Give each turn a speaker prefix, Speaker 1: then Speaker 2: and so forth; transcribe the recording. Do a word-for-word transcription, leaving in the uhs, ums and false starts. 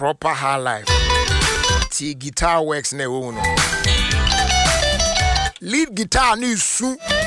Speaker 1: proper high life. T guitar works ne wo no. Lead guitar ni su